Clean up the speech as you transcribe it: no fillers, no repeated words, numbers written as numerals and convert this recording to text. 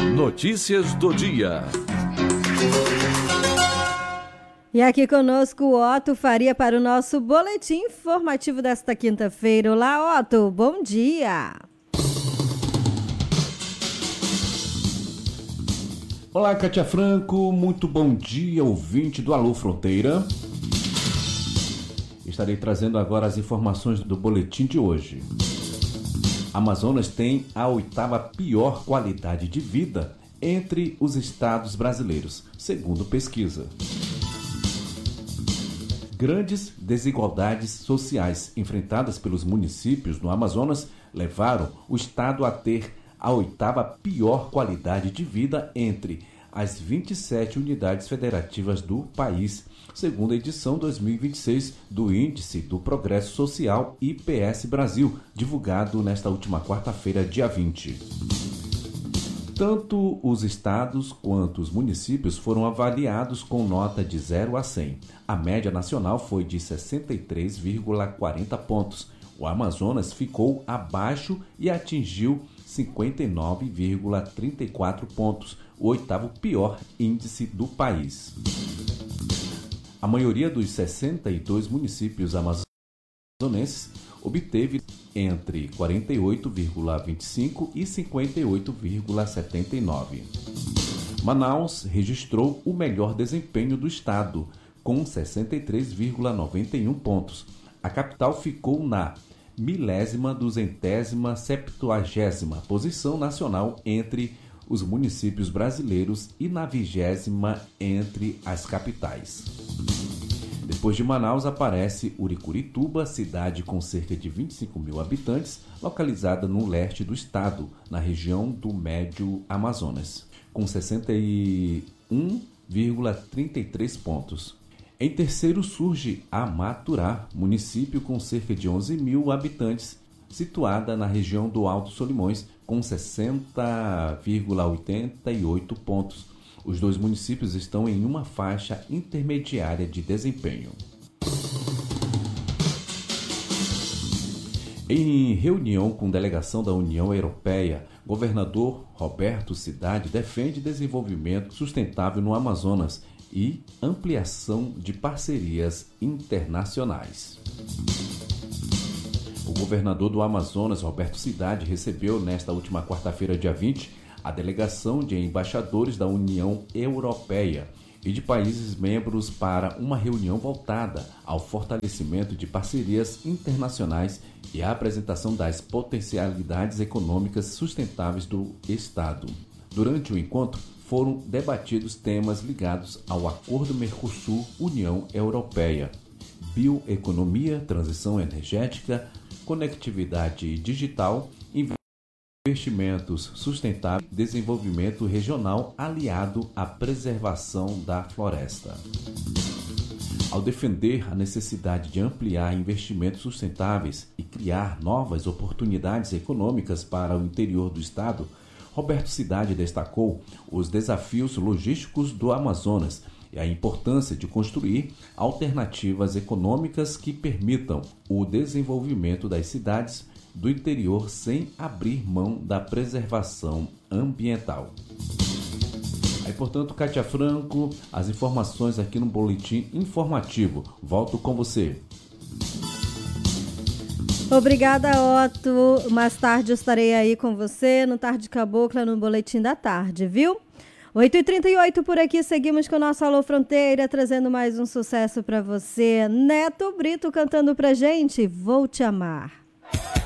Notícias do dia. E aqui conosco o Otto Faria para o nosso boletim informativo desta quinta-feira. Olá, Otto, bom dia. Olá, Kátia Franco, muito bom dia, ouvinte do Alô Fronteira. Estarei trazendo agora as informações do boletim de hoje. Amazonas tem a 8ª pior qualidade de vida entre os estados brasileiros, segundo pesquisa. Grandes desigualdades sociais enfrentadas pelos municípios no Amazonas levaram o estado a ter a 8ª pior qualidade de vida entre as 27 unidades federativas do país, segundo a edição 2026 do Índice do Progresso Social IPS Brasil, divulgado nesta última quarta-feira, dia 20. Tanto os estados quanto os municípios foram avaliados com nota de 0 a 100. A média nacional foi de 63,40 pontos. O Amazonas ficou abaixo e atingiu 59,34 pontos, o 8º pior índice do país. A maioria dos 62 municípios amazonenses obteve entre 48,25 e 58,79. Manaus registrou o melhor desempenho do estado, com 63,91 pontos. A capital ficou na 1270ª posição nacional entre os municípios brasileiros e na 20ª entre as capitais. Depois de Manaus aparece Uricurituba, cidade com cerca de 25 mil habitantes, localizada no leste do estado, na região do Médio Amazonas, com 61,33 pontos. Em terceiro surge Amaturá, município com cerca de 11 mil habitantes, situada na região do Alto Solimões, com 60,88 pontos. Os dois municípios estão em uma faixa intermediária de desempenho. Em reunião com delegação da União Europeia, governador Roberto Cidade defende desenvolvimento sustentável no Amazonas e ampliação de parcerias internacionais. O governador do Amazonas, Roberto Cidade, recebeu nesta última quarta-feira, dia 20, a delegação de embaixadores da União Europeia e de países membros para uma reunião voltada ao fortalecimento de parcerias internacionais e à apresentação das potencialidades econômicas sustentáveis do Estado. Durante o encontro, foram debatidos temas ligados ao Acordo Mercosul-União Europeia, bioeconomia, transição energética, conectividade digital, investimentos sustentáveis, desenvolvimento regional aliado à preservação da floresta. Ao defender a necessidade de ampliar investimentos sustentáveis e criar novas oportunidades econômicas para o interior do estado, Roberto Cidade destacou os desafios logísticos do Amazonas e a importância de construir alternativas econômicas que permitam o desenvolvimento das cidades do interior sem abrir mão da preservação ambiental. Aí, portanto, Kátia Franco, as informações aqui no Boletim Informativo. Volto com você. Obrigada, Otto. Mais tarde eu estarei aí com você no Tarde Cabocla, no Boletim da Tarde, viu? 8h38 por aqui, seguimos com o nosso Alô Fronteira, trazendo mais um sucesso para você. Neto Brito cantando pra gente, Vou Te Amar.